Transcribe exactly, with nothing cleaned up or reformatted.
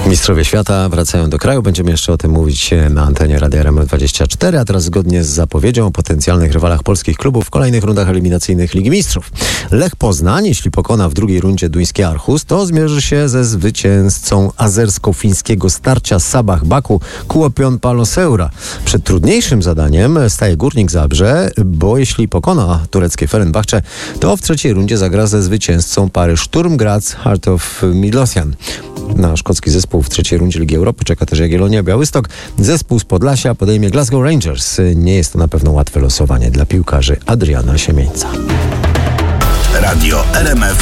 Mistrzowie świata wracają do kraju. Będziemy jeszcze o tym mówić na antenie Radia R M F dwadzieścia cztery, a teraz zgodnie z zapowiedzią o potencjalnych rywalach polskich klubów w kolejnych rundach eliminacyjnych Ligi Mistrzów. Lech Poznań, jeśli pokona w drugiej rundzie duński Aarhus, to zmierzy się ze zwycięzcą azersko-fińskiego starcia Sabah Baku Kuopion Palloseura. Przed trudniejszym zadaniem staje Górnik Zabrze, bo jeśli pokona tureckie Fenerbahce, to w trzeciej rundzie zagra ze zwycięzcą pary Sturm Graz Heart of Midlothian. Na szkocki zespół w trzeciej rundzie Ligi Europy czeka też Jagiellonia Białystok. Zespół z Podlasia podejmie Glasgow Rangers. Nie jest to na pewno łatwe losowanie dla piłkarzy Adriana Siemieńca. Radio R M F